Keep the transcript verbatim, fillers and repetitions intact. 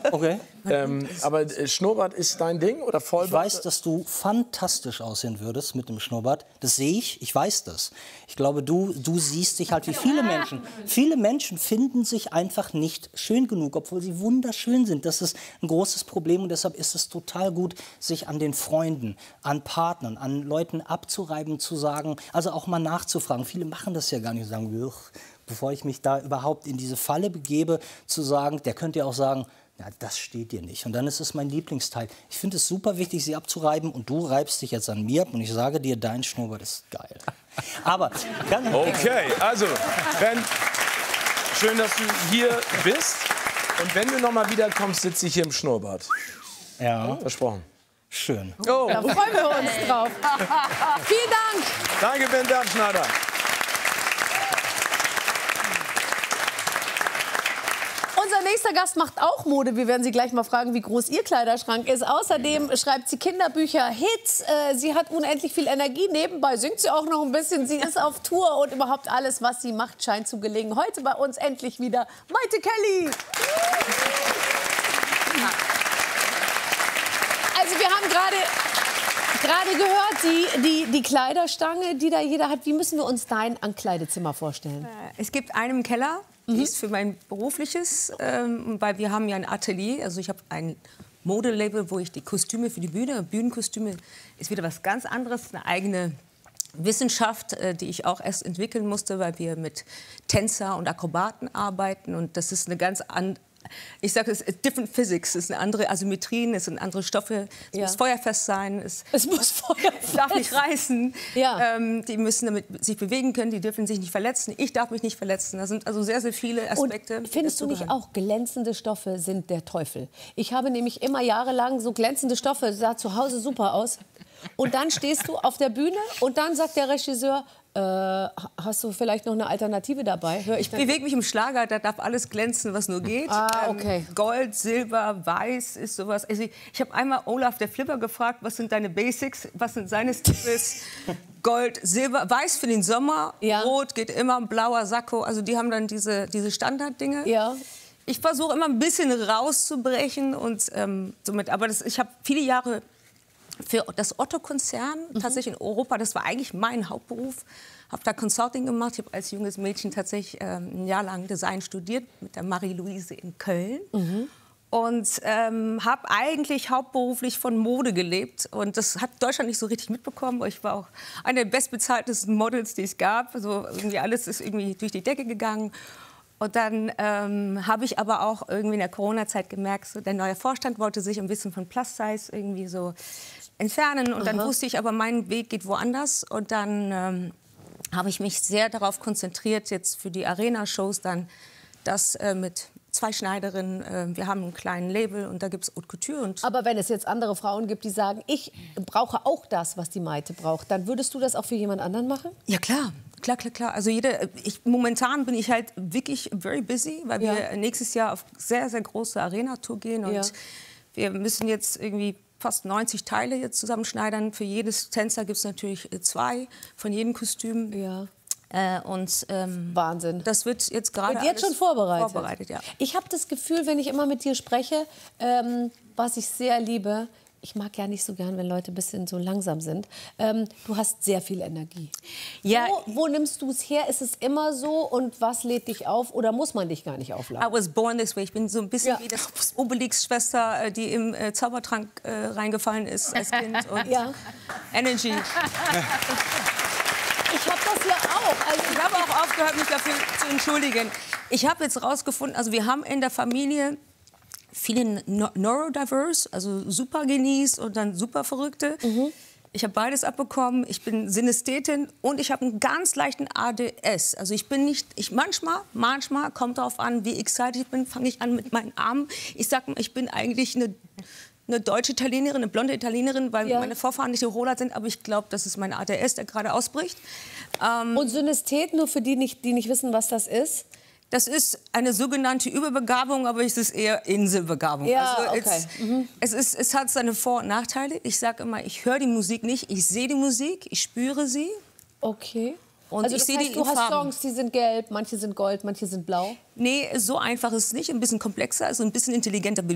Okay. ähm, aber äh, Schnurrbart ist dein Ding oder Vollbart? Ich weiß, dass du fantastisch aussehen würdest mit dem Schnurrbart. Das sehe ich, ich weiß das. Ich glaube, du, du siehst dich halt wie viele Menschen. Viele Menschen finden sich einfach nicht schön genug, obwohl sie wunderschön sind. Das ist ein großes Problem und deshalb ist es total gut, sich an den Freunden, an Partnern, an Leuten abzureiben, zu sagen, also auch mal nachzufragen. Viele machen das ja gar nicht, sagen, Uch, bevor ich mich da überhaupt in diese Falle begebe, zu sagen, der könnte ja auch sagen, ja, das steht dir nicht. Und dann ist es mein Lieblingsteil. Ich finde es super wichtig, sie abzureiben und du reibst dich jetzt an mir ab und ich sage dir, dein Schnurrbart ist geil. Aber dann okay, also, Ben, schön, dass du hier bist. Und wenn du noch mal wiederkommst, sitze ich hier im Schnurrbart. Ja. Versprochen. Schön. Oh. Da freuen wir uns drauf. Vielen Dank. Danke, Ben Bernschneider. Unser nächster Gast macht auch Mode. Wir werden Sie gleich mal fragen, wie groß Ihr Kleiderschrank ist. Außerdem schreibt sie Kinderbücher, Hits. Äh, sie hat unendlich viel Energie. Nebenbei singt sie auch noch ein bisschen. Sie ist auf Tour und überhaupt alles, was sie macht, scheint zu gelingen. Heute bei uns endlich wieder Mayte Kelly. Also wir haben gerade gerade gehört, die, die, die Kleiderstange, die da jeder hat. Wie müssen wir uns dein Ankleidezimmer vorstellen? Es gibt einen im Keller. Die ist für mein berufliches, ähm, weil wir haben ja ein Atelier, also ich habe ein Modelabel, wo ich die Kostüme für die Bühne, Bühnenkostüme ist wieder was ganz anderes, eine eigene Wissenschaft, äh, die ich auch erst entwickeln musste, weil wir mit Tänzer und Akrobaten arbeiten und das ist eine ganz andere, ich sage es, different physics, es sind andere Asymmetrien, es sind andere Stoffe, es Ja. muss feuerfest sein, es, Es muss feuerfest darf nicht reißen, Ja. ähm, die müssen damit sich bewegen können, die dürfen sich nicht verletzen, ich darf mich nicht verletzen, da sind also sehr, sehr viele Aspekte. Und findest du nicht auch, glänzende Stoffe sind der Teufel? Ich habe nämlich immer jahrelang so glänzende Stoffe, sah zu Hause super aus. Und dann stehst du auf der Bühne und dann sagt der Regisseur, äh, hast du vielleicht noch eine Alternative dabei? Hör ich Ich bewege mich im Schlager, da darf alles glänzen, was nur geht. Ah, okay. Ähm, Gold, Silber, Weiß ist sowas. Also ich ich habe einmal Olaf, der Flipper, gefragt, was sind deine Basics, was sind seine Staples? Gold, Silber, Weiß für den Sommer, Ja. Rot geht immer, blauer Sakko. Also die haben dann diese, diese Standarddinge. Ja. Ich versuche immer ein bisschen rauszubrechen und ähm, somit. Aber das, ich habe viele Jahre für das Otto-Konzern, Mhm. tatsächlich in Europa, das war eigentlich mein Hauptberuf, habe da Consulting gemacht. Ich habe als junges Mädchen tatsächlich ähm, ein Jahr lang Design studiert mit der Marie-Louise in Köln. Mhm. Und ähm, habe eigentlich hauptberuflich von Mode gelebt. Und das hat Deutschland nicht so richtig mitbekommen. Ich war auch eine der bestbezahltesten Models, die es gab. Also irgendwie alles ist irgendwie durch die Decke gegangen. Und dann ähm, habe ich aber auch irgendwie in der Corona-Zeit gemerkt, so, der neue Vorstand wollte sich ein bisschen von Plus-Size irgendwie so entfernen. Und dann Aha. wusste ich aber, mein Weg geht woanders. Und dann ähm, habe ich mich sehr darauf konzentriert, jetzt für die Arena-Shows dann das äh, mit zwei Schneiderinnen. Äh, wir haben einen kleinen Label und da gibt es Haute Couture. Und Aber wenn es jetzt andere Frauen gibt, die sagen, ich brauche auch das, was die Mayte braucht, dann würdest du das auch für jemand anderen machen? ja, klar. Klar, klar, klar. Also jede, ich, momentan bin ich halt wirklich very busy, weil Ja. wir nächstes Jahr auf sehr, sehr große Arena-Tour gehen. Und Ja. wir müssen jetzt irgendwie fast neunzig Teile jetzt zusammenschneidern. Für jedes Tänzer gibt es natürlich äh, zwei von jedem Kostüm. Ja. Äh, und ähm, Wahnsinn. das wird jetzt gerade Und jetzt alles schon vorbereitet? vorbereitet, ja. Ich habe das Gefühl, wenn ich immer mit dir spreche, ähm, was ich sehr liebe, ich mag ja nicht so gern, wenn Leute ein bisschen so langsam sind, ähm, du hast sehr viel Energie. Ja. Wo, wo nimmst du es her? Ist es immer so? Und was lädt dich auf? Oder muss man dich gar nicht aufladen? I was born this way. Ich bin so ein bisschen Ja. wie das Obelix-Schwester, äh, die im äh, Zaubertrank äh, reingefallen ist als Kind. Und Ja. Energy. Ich habe das ja auch. Also Ich habe auch aufgehört, mich dafür zu entschuldigen. Ich habe jetzt rausgefunden, also wir haben in der Familie viele no Neurodiverse, also Supergenies und dann Superverrückte. Mhm. Ich habe beides abbekommen. Ich bin Synästhetin und ich habe einen ganz leichten A D S. Also ich bin nicht, ich manchmal, manchmal kommt darauf an, wie excited ich bin, fange ich an mit meinen Armen. Ich sag mal, ich bin eigentlich eine eine deutsche Italienerin, eine blonde Italienerin, weil Ja. meine Vorfahren nicht Tiroler sind, aber ich glaube, das ist mein A D S, der gerade ausbricht. Ähm, Und Synästhet, nur für die, nicht, die nicht wissen, was das ist? Das ist eine sogenannte Überbegabung, aber es ist eher Inselbegabung. Ja, also okay. es, es, ist, es hat seine Vor- und Nachteile. Ich sage immer, ich höre die Musik nicht, ich sehe die Musik, ich spüre sie. Okay. Und also ich das sehe heißt, die du in hast Farben. Songs, die sind gelb, manche sind gold, manche sind blau. Nee, so einfach ist es nicht, ein bisschen komplexer, also ein bisschen intelligenter